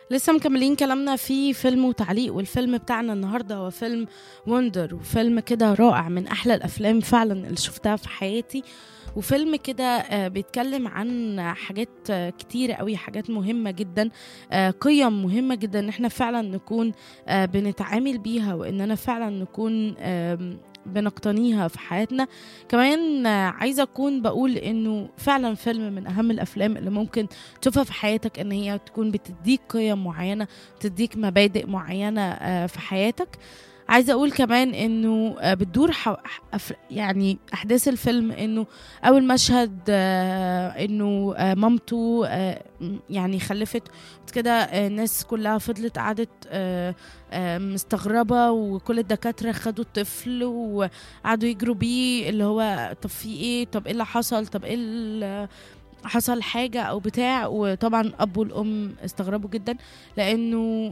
لسه مكملين كلامنا في فيلم وتعليق، والفيلم بتاعنا النهارده هو فيلم وندر، وفيلم كده رائع من احلى الافلام فعلا اللي شفتها في حياتي. وفيلم كده بيتكلم عن حاجات كتيرة قوي، حاجات مهمة جدا، قيم مهمة جدا ان احنا فعلا نكون بنتعامل بيها، واننا فعلا نكون بنقتنيها في حياتنا. كمان عايزة أكون بقول إنه فعلا فيلم من أهم الأفلام اللي ممكن تشوفها في حياتك، إن هي تكون بتديك قيم معينة، بتديك مبادئ معينة في حياتك. عايزة أقول كمان إنه بتدور يعني أحداث الفيلم إنه أول مشهد إنه مامته يعني خلفت كده. الناس كلها فضلت قعدت مستغربة، وكل الدكاترة خدوا الطفل وقعدوا يجروا بيه، اللي هو طب في ايه، طب ايه اللي حصل، طب ايه اللي حصل حاجة او بتاع. وطبعا اب والام استغربوا جدا، لانه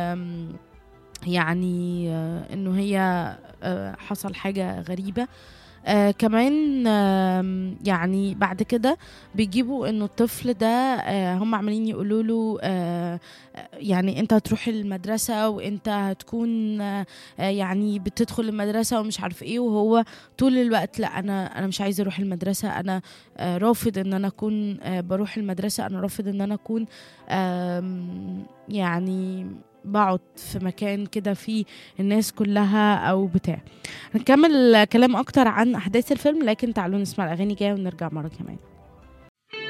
يعني انه هي حصل حاجة غريبة. كمان يعني بعد كده بيجيبوا انه الطفل ده هم عمالين يقولوا له يعني انت هتروح المدرسة، وانت هتكون يعني بتدخل المدرسة ومش عارف ايه. وهو طول الوقت لا، انا مش عايز اروح المدرسة، انا رافض ان انا اكون بروح المدرسة، انا رافض ان انا اكون يعني بقعد في مكان كده فيه الناس كلها او بتاع. هنكمل كلام اكتر عن احداث الفيلم، لكن تعالوا نسمع الاغاني جايه ونرجع مره كمان.